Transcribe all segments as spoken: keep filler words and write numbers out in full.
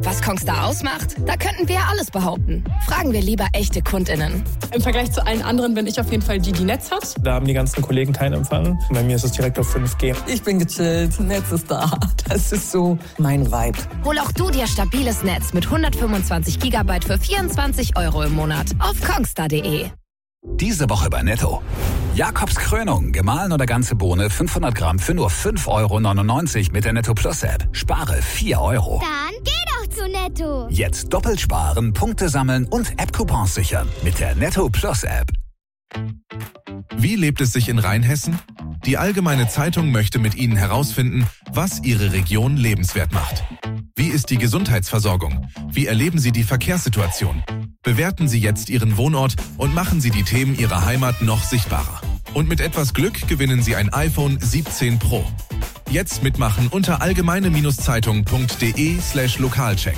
Was Kongstar ausmacht? Da könnten wir alles behaupten. Fragen wir lieber echte KundInnen. Im Vergleich zu allen anderen bin ich auf jeden Fall die, die Netz hat. Da haben die ganzen Kollegen keinen Empfang. Bei mir ist es direkt auf fünf G. Ich bin gechillt, Netz ist da. Das ist so mein Vibe. Hol auch du dir stabiles Netz mit hundertfünfundzwanzig Gigabyte für vierundzwanzig Euro im Monat auf kongstar punkt de. Diese Woche bei Netto. Jakobs Krönung, gemahlen oder ganze Bohne, fünfhundert Gramm für nur fünf Euro neunundneunzig mit der Netto Plus App. Spare vier Euro. Dann geh doch zu Netto. Jetzt doppelt sparen, Punkte sammeln und App-Coupons sichern mit der Netto Plus App. Wie lebt es sich in Rheinhessen? Die Allgemeine Zeitung möchte mit Ihnen herausfinden, was Ihre Region lebenswert macht. Wie ist die Gesundheitsversorgung? Wie erleben Sie die Verkehrssituation? Bewerten Sie jetzt Ihren Wohnort und machen Sie die Themen Ihrer Heimat noch sichtbarer. Und mit etwas Glück gewinnen Sie ein iPhone siebzehn Pro. Jetzt mitmachen unter allgemeine-zeitung punkt de slash lokalcheck.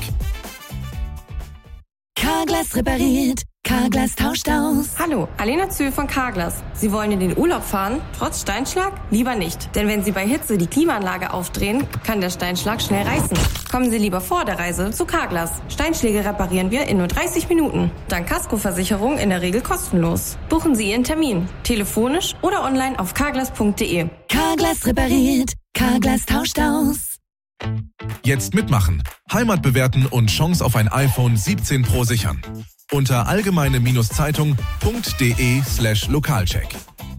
Carglass repariert, Carglass tauscht aus. Hallo, Alena Zühl von Carglass. Sie wollen in den Urlaub fahren, trotz Steinschlag? Lieber nicht, denn wenn Sie bei Hitze die Klimaanlage aufdrehen, kann der Steinschlag schnell reißen. Kommen Sie lieber vor der Reise zu Carglass. Steinschläge reparieren wir in nur dreißig Minuten. Dank Kaskoversicherung in der Regel kostenlos. Buchen Sie Ihren Termin, telefonisch oder online auf carglass punkt de. Carglass repariert, Carglass tauscht aus. Jetzt mitmachen, Heimat bewerten und Chance auf ein iPhone siebzehn Pro sichern. Unter allgemeine-zeitung punkt de slash lokalcheck.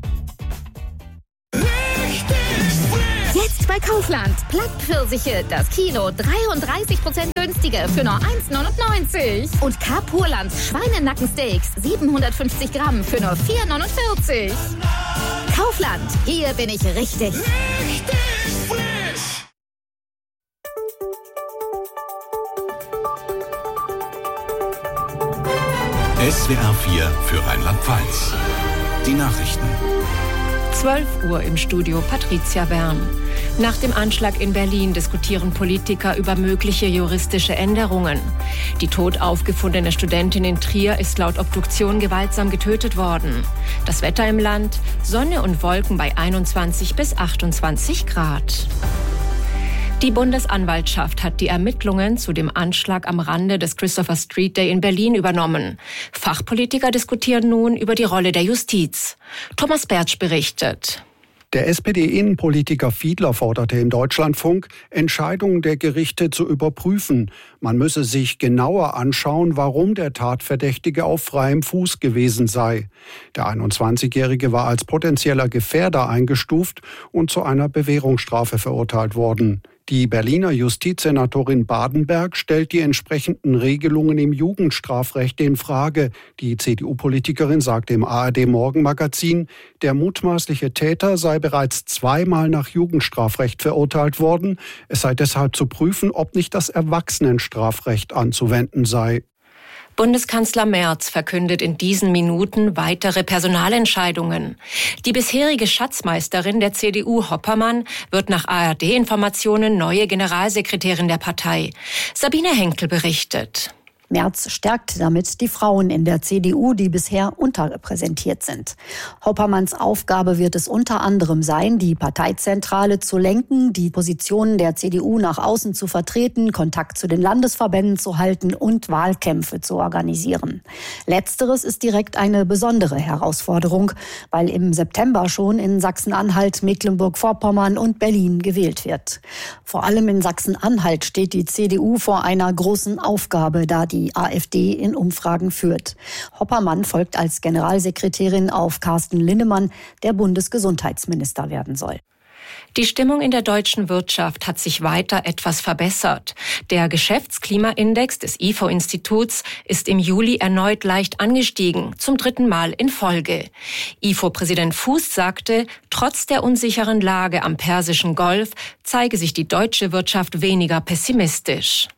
Jetzt bei Kaufland. Plattpfirsiche, das Kilo dreiunddreißig Prozent günstiger für nur eins neunundneunzig. Und Kapurland Schweinenackensteaks siebenhundertfünfzig Gramm für nur vier neunundvierzig. Kaufland, hier bin ich richtig. Richtig frisch. S W R vier für Rheinland-Pfalz. Die Nachrichten. zwölf Uhr im Studio Patricia Bern. Nach dem Anschlag in Berlin diskutieren Politiker über mögliche juristische Änderungen. Die tot aufgefundene Studentin in Trier ist laut Obduktion gewaltsam getötet worden. Das Wetter im Land: Sonne und Wolken bei einundzwanzig bis achtundzwanzig Grad. Die Bundesanwaltschaft hat die Ermittlungen zu dem Anschlag am Rande des Christopher Street Day in Berlin übernommen. Fachpolitiker diskutieren nun über die Rolle der Justiz. Thomas Bertsch berichtet. Der S P D-Innenpolitiker Fiedler forderte im Deutschlandfunk, Entscheidungen der Gerichte zu überprüfen. Man müsse sich genauer anschauen, warum der Tatverdächtige auf freiem Fuß gewesen sei. Der einundzwanzigjährige war als potenzieller Gefährder eingestuft und zu einer Bewährungsstrafe verurteilt worden. Die Berliner Justizsenatorin Badenberg stellt die entsprechenden Regelungen im Jugendstrafrecht in Frage. Die C D U-Politikerin sagte im A R D-Morgenmagazin, der mutmaßliche Täter sei bereits zweimal nach Jugendstrafrecht verurteilt worden. Es sei deshalb zu prüfen, ob nicht das Erwachsenenstrafrecht anzuwenden sei. Bundeskanzler Merz verkündet in diesen Minuten weitere Personalentscheidungen. Die bisherige Schatzmeisterin der C D U, Hoppermann, wird nach A R D-Informationen neue Generalsekretärin der Partei. Sabine Henkel berichtet. Merz stärkt damit die Frauen in der C D U, die bisher unterrepräsentiert sind. Hoppermanns Aufgabe wird es unter anderem sein, die Parteizentrale zu lenken, die Positionen der C D U nach außen zu vertreten, Kontakt zu den Landesverbänden zu halten und Wahlkämpfe zu organisieren. Letzteres ist direkt eine besondere Herausforderung, weil im September schon in Sachsen-Anhalt, Mecklenburg-Vorpommern und Berlin gewählt wird. Vor allem in Sachsen-Anhalt steht die C D U vor einer großen Aufgabe, da die die AfD in Umfragen führt. Hoppermann folgt als Generalsekretärin auf Carsten Linnemann, der Bundesgesundheitsminister werden soll. Die Stimmung in der deutschen Wirtschaft hat sich weiter etwas verbessert. Der Geschäftsklimaindex des I F O-Instituts ist im Juli erneut leicht angestiegen, zum dritten Mal in Folge. I F O-Präsident Fuß sagte, trotz der unsicheren Lage am Persischen Golf zeige sich die deutsche Wirtschaft weniger pessimistisch.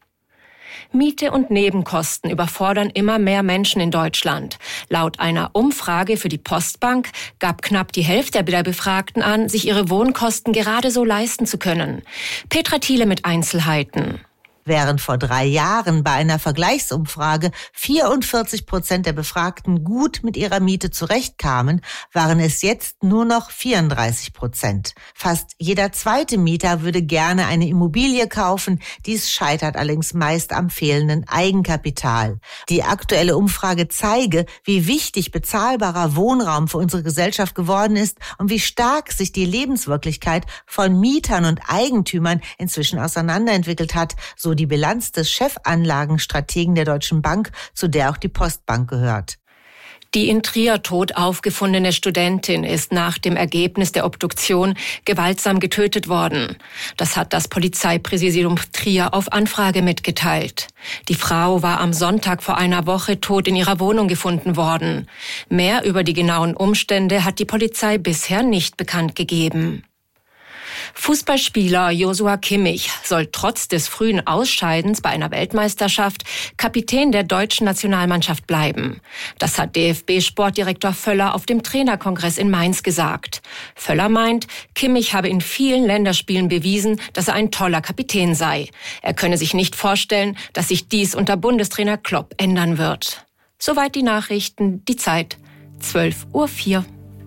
Miete und Nebenkosten überfordern immer mehr Menschen in Deutschland. Laut einer Umfrage für die Postbank gab knapp die Hälfte der Befragten an, sich ihre Wohnkosten gerade so leisten zu können. Petra Thiele mit Einzelheiten. Während vor drei Jahren bei einer Vergleichsumfrage vierundvierzig Prozent der Befragten gut mit ihrer Miete zurechtkamen, waren es jetzt nur noch vierunddreißig Prozent. Fast jeder zweite Mieter würde gerne eine Immobilie kaufen. Dies scheitert allerdings meist am fehlenden Eigenkapital. Die aktuelle Umfrage zeige, wie wichtig bezahlbarer Wohnraum für unsere Gesellschaft geworden ist und wie stark sich die Lebenswirklichkeit von Mietern und Eigentümern inzwischen auseinanderentwickelt hat, so die Bilanz des Chefanlagenstrategen der Deutschen Bank, zu der auch die Postbank gehört. Die in Trier tot aufgefundene Studentin ist nach dem Ergebnis der Obduktion gewaltsam getötet worden. Das hat das Polizeipräsidium Trier auf Anfrage mitgeteilt. Die Frau war am Sonntag vor einer Woche tot in ihrer Wohnung gefunden worden. Mehr über die genauen Umstände hat die Polizei bisher nicht bekannt gegeben. Fußballspieler Joshua Kimmich soll trotz des frühen Ausscheidens bei einer Weltmeisterschaft Kapitän der deutschen Nationalmannschaft bleiben. Das hat D F B-Sportdirektor Völler auf dem Trainerkongress in Mainz gesagt. Völler meint, Kimmich habe in vielen Länderspielen bewiesen, dass er ein toller Kapitän sei. Er könne sich nicht vorstellen, dass sich dies unter Bundestrainer Klopp ändern wird. Soweit die Nachrichten, die Zeit zwölf Uhr vier.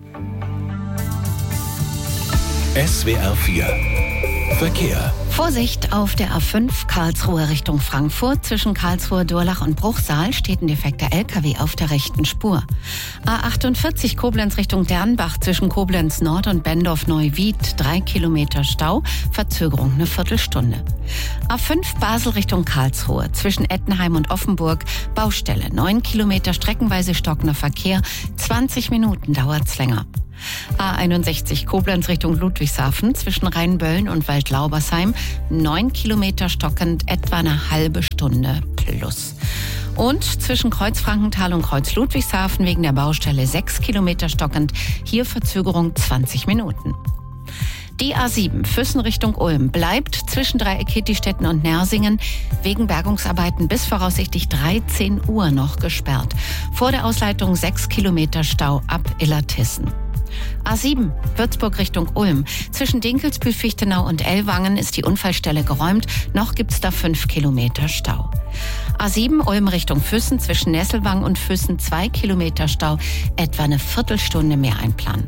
S W R vier Verkehr. Vorsicht auf der A fünf Karlsruhe Richtung Frankfurt. Zwischen Karlsruhe, Durlach und Bruchsal steht ein defekter L K W auf der rechten Spur. A achtundvierzig Koblenz Richtung Dernbach zwischen Koblenz Nord und Bendorf-Neuwied. Drei Kilometer Stau, Verzögerung eine Viertelstunde. A fünf Basel Richtung Karlsruhe zwischen Ettenheim und Offenburg. Baustelle, neun Kilometer streckenweise stockender Verkehr. zwanzig Minuten dauert's länger. A einundsechzig Koblenz Richtung Ludwigshafen zwischen Rheinböllen und Waldlaubersheim. neun Kilometer stockend, etwa eine halbe Stunde plus. Und zwischen Kreuz Frankenthal und Kreuz Ludwigshafen wegen der Baustelle sechs Kilometer stockend. Hier Verzögerung zwanzig Minuten. Die A sieben Füssen Richtung Ulm bleibt zwischen Dreieck Hittistetten und Nersingen wegen Bergungsarbeiten bis voraussichtlich dreizehn Uhr noch gesperrt. Vor der Ausleitung sechs Kilometer Stau ab Illertissen. A sieben Würzburg Richtung Ulm. Zwischen Dinkelsbühl, Fichtenau und Ellwangen ist die Unfallstelle geräumt. Noch gibt's da fünf Kilometer Stau. A sieben Ulm Richtung Füssen. Zwischen Nesselwang und Füssen zwei Kilometer Stau. Etwa eine Viertelstunde mehr einplanen.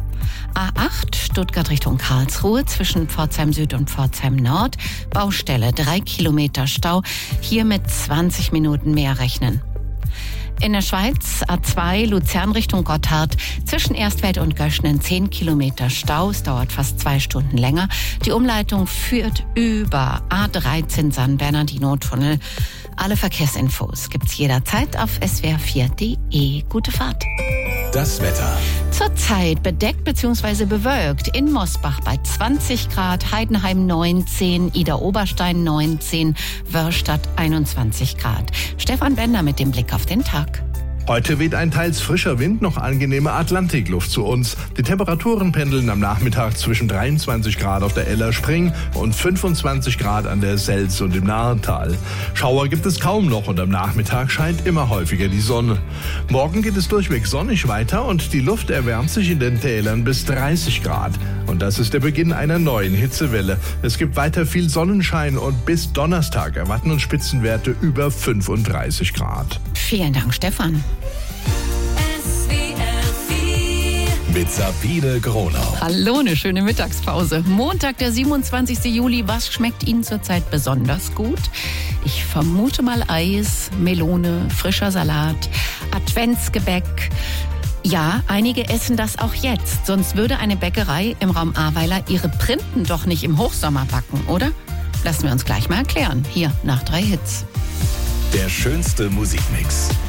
A acht Stuttgart Richtung Karlsruhe zwischen Pforzheim Süd und Pforzheim Nord. Baustelle drei Kilometer Stau. Hier mit zwanzig Minuten mehr rechnen. In der Schweiz A zwei Luzern Richtung Gotthard zwischen Erstfeld und Göschnen zehn Kilometer Stau. Es dauert fast zwei Stunden länger. Die Umleitung führt über A dreizehn San Bernardino Tunnel. Alle Verkehrsinfos gibt's jederzeit auf S W R vier Punkt de. Gute Fahrt. Das Wetter. Zurzeit bedeckt bzw. bewölkt. In Mosbach bei zwanzig Grad, Heidenheim neunzehn, Idar-Oberstein neunzehn, Wörrstadt einundzwanzig Grad. Stefan Bender mit dem Blick auf den Tag. Heute weht ein teils frischer Wind, noch angenehme Atlantikluft zu uns. Die Temperaturen pendeln am Nachmittag zwischen dreiundzwanzig Grad auf der Ellerspring und fünfundzwanzig Grad an der Selz und im Nahental. Schauer gibt es kaum noch und am Nachmittag scheint immer häufiger die Sonne. Morgen geht es durchweg sonnig weiter und die Luft erwärmt sich in den Tälern bis dreißig Grad. Und das ist der Beginn einer neuen Hitzewelle. Es gibt weiter viel Sonnenschein und bis Donnerstag erwarten uns Spitzenwerte über fünfunddreißig Grad. Vielen Dank, Stefan. Mit Sabine Gronau. Hallo, eine schöne Mittagspause. Montag, der siebenundzwanzigsten Juli. Was schmeckt Ihnen zurzeit besonders gut? Ich vermute mal Eis, Melone, frischer Salat, Adventsgebäck. Ja, einige essen das auch jetzt. Sonst würde eine Bäckerei im Raum Ahrweiler ihre Printen doch nicht im Hochsommer backen, oder? Lassen wir uns gleich mal erklären. Hier nach drei Hits. Der schönste Musikmix.